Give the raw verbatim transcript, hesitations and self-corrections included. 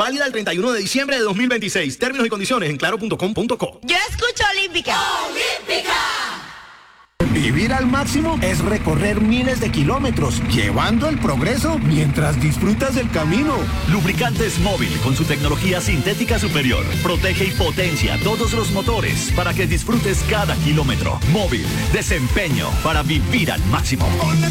Válida el treinta y uno de diciembre de dos mil veintiséis. Términos y condiciones en claro punto com punto co. Yo escucho Olímpica. ¡Olímpica! Vivir al máximo es recorrer miles de kilómetros, llevando el progreso mientras disfrutas del camino. Lubricantes Móvil, con su tecnología sintética superior, protege y potencia todos los motores para que disfrutes cada kilómetro. Móvil, desempeño para vivir al máximo.